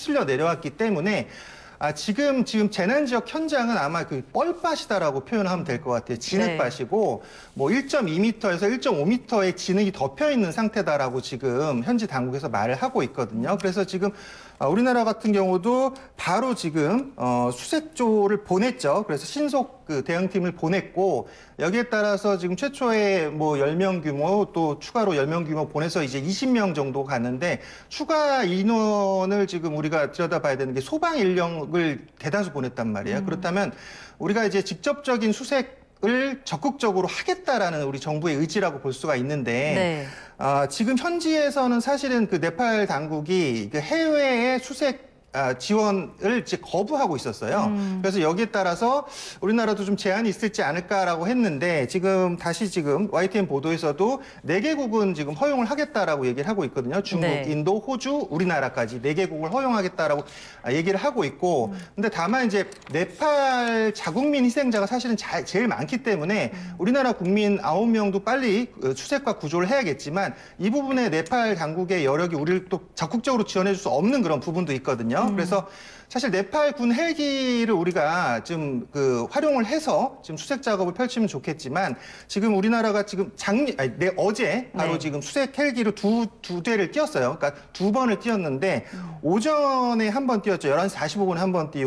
휩쓸려 내려왔기 때문에 지금 재난 지역 현장은 아마 그 뻘밭이다라고 표현하면 될 것 같아요. 진흙밭이고 뭐 1.2m에서 1.5m의 진흙이 덮여 있는 상태다라고 지금 현지 당국에서 말을 하고 있거든요. 그래서 지금 우리나라 같은 경우도 바로 지금 수색조를 보냈죠. 그래서 신속 그 대응팀을 보냈고 여기에 따라서 지금 최초의 뭐 10명 규모 또 추가로 10명 규모 보내서 이제 20명 정도 갔는데 추가 인원을 지금 우리가 들여다봐야 되는 게 소방 인력을 대다수 보냈단 말이에요. 그렇다면 우리가 이제 직접적인 수색을 적극적으로 하겠다라는 우리 정부의 의지라고 볼 수가 있는데 지금 현지에서는 사실은 그 네팔 당국이 그 해외의 수색 지원을 이제 거부하고 있었어요. 그래서 여기에 따라서 우리나라도 좀 제한이 있을지 않을까라고 했는데 지금 다시 지금 YTN 보도에서도 4개국은 지금 허용을 하겠다라고 얘기를 하고 있거든요. 중국, 인도, 호주, 우리나라까지 4개국을 허용하겠다라고 얘기를 하고 있고 근데 다만 이제 네팔 자국민 희생자가 사실은 제일 많기 때문에 우리나라 국민 9명도 빨리 수색과 구조를 해야겠지만 이 부분에 네팔 당국의 여력이 우리를 또 적극적으로 지원해 줄 수 없는 그런 부분도 있거든요. 그래서 사실 네팔 군 헬기를 우리가 좀 활용을 해서 지금 수색 작업을 펼치면 좋겠지만 지금 우리나라가 지금 어제 바로 지금 수색 헬기로 두 대를 띄웠어요. 그러니까 2번을 띄웠는데 오전에 한 번 띄웠죠. 11시 45분에 한 번 띄우고